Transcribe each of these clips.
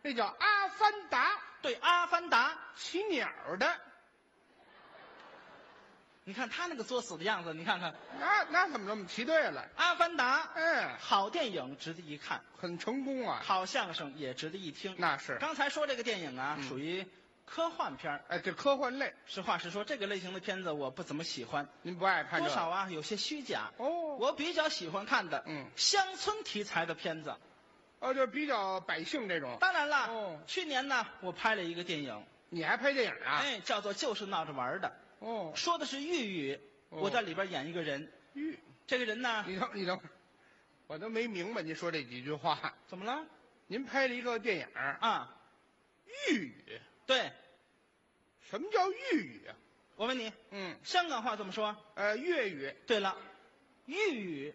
那叫《阿凡达》， 对，《阿凡达》。 骑鸟的。 你看他那个作死的样子，你看看， 那怎么这么骑对了？ 阿凡达，好电影，值得一看， 很成功啊。 好相声也值得一听。 那是。 刚才说这个电影啊，属于科幻片。 哎，这科幻类。 实话实说，这个类型的片子我不怎么喜欢。 您不爱看？ 多少啊，有些虚假。 哦。 我比较喜欢看的，乡村题材的片子。 哦，就比较百姓这种。 当然了。哦。去年呢，我拍了一个电影。 你还拍电影啊？ 哎，叫做《就是闹着玩的》。 哦。 说的是豫语。我在里边演一个人，这个人呢？ 你等会儿，我都没明白您说这几句话。 怎么了？ 您拍了一个电影啊， 豫语。 对， 什么叫豫语啊？ 我问你，香港话怎么说？ 粤语。 对了，豫语。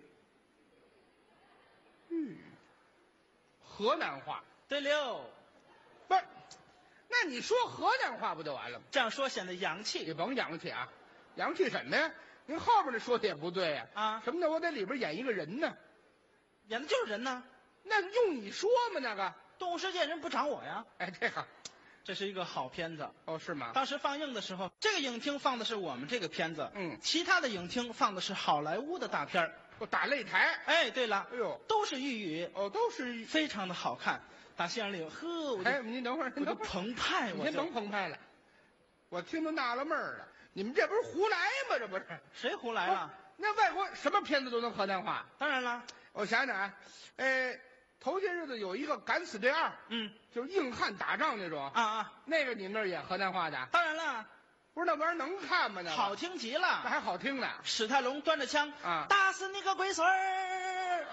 豫语，河南话。 对了， 不是，那你说河南话不就完了吗？ 这样说显得洋气。 你甭洋气啊。洋气什么呀？您后边那说的也不对呀！什么叫我在里边演一个人呢？ 演的就是人呢。 那用你说吗？那个动物世界人不找我呀？ 哎，这个， 这是一个好片子。 哦，是吗？ 当时放映的时候，这个影厅放的是我们这个片子，其他的影厅放的是好莱坞的大片我打擂台。 哎，对了， 哎呦， 都是豫语。 哦，都是非常的好看。打戏里，呵， 哎，您等会儿， 我就澎湃， 您甭澎湃了，我听都纳了闷了。你们这不是胡来吗？这不是谁胡来了？ 那外国什么片子都能河南话？ 当然了， 我想想啊，头些日子有一个《敢死队2》，就是硬汉打仗那种那个你们那儿演河南话的？ 当然了， 不是那玩意儿能看吗？那好听极了， 那还好听呢。 史泰龙端着枪打死你个龟孙儿！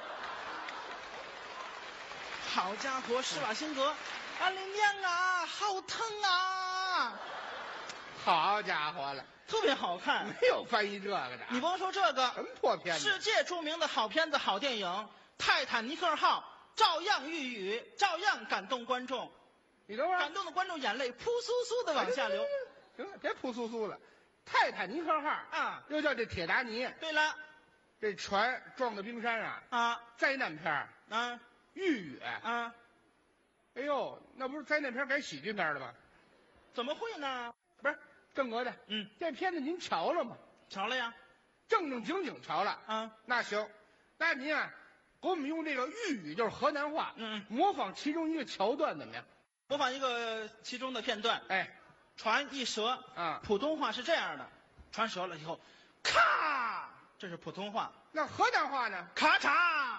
好家伙，施瓦辛格，俺的娘啊，好疼啊！ 好家伙了， 特别好看， 没有翻译这个的。 你甭说这个， 什么破片子？ 世界著名的好片子、好电影《泰坦尼克号》照样豫语，照样感动观众。 你等会儿， 感动的观众眼泪扑簌簌的往下流。 行了，别扑簌簌了。泰坦尼克号又叫这铁达尼。 对了， 这船撞到冰山灾难片豫语哎呦，那不是灾难片改喜剧片了吗？ 怎么会呢？ 不是。郑国的，这片子您瞧了吗？ 瞧了呀， 正正经经瞧了。那行，那您给我们用这个豫语，就是河南话，模仿其中一个桥段怎么样？ 模仿一个其中的片段。 哎， 船一折普通话是这样的，船折了以后，咔，这是普通话。 那河南话呢？ 咔嚓。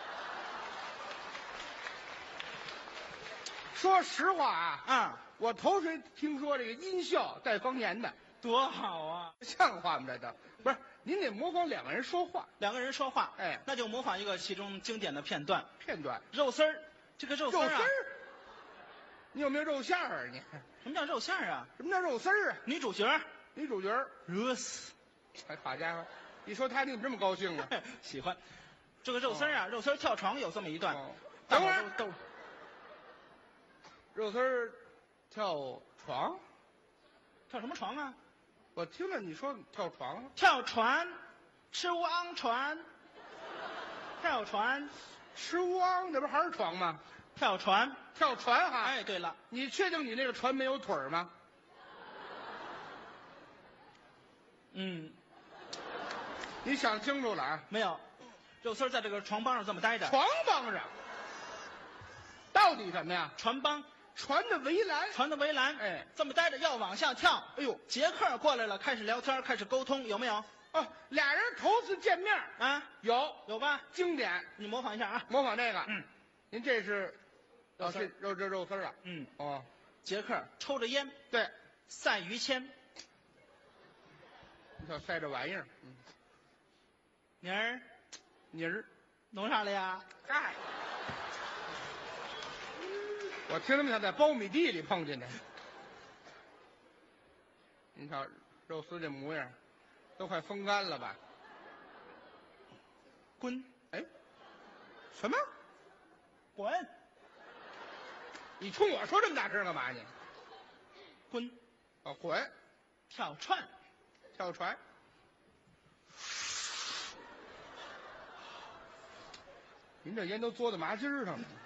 说实话我头回听说这个音效带方言的， 多好啊！ 像话吗？这都不是，您得模仿两个人说话。 两个人说话， 哎， 那就模仿一个其中经典的片段。 肉丝儿， 这个肉丝儿你有没有肉馅儿你什么叫肉馅儿啊？ 什么叫肉丝儿啊？ 女主角热死！ 哎，好家伙，一说他你怎么这么高兴啊？ 喜欢这个肉丝儿肉丝儿跳床有这么一段。 等会儿肉丝儿跳床， 跳什么床啊？ 我听着你说跳床， 跳船，吃乌昂船，跳船， 吃乌昂，这不还是床吗？ 跳船哈！ 哎，对了， 你确定你那个船没有腿儿吗？你想清楚了啊？ 没有，肉丝在这个床帮上这么待着。 床帮上，到底什么呀？ 船帮。 船的围栏， 哎，这么待着要往下跳。 哎呦， 杰克过来了，开始聊天，开始沟通，有没有？ 俩人头次见面有吧？ 经典， 你模仿一下模仿这个。您这是肉丝啊？ 杰克抽着烟， 对， 赛于谦， 你瞧赛这玩意儿， 妮儿，弄啥了呀？ 哎。我听他们像在苞米地里碰见的。你瞧肉丝这模样，都快风干了吧？ 滚！ 哎，什么？ 滚！ 你冲我说这么大声干嘛你？ 滚！ 滚！ 跳船。 您这烟都嘬到麻筋上了。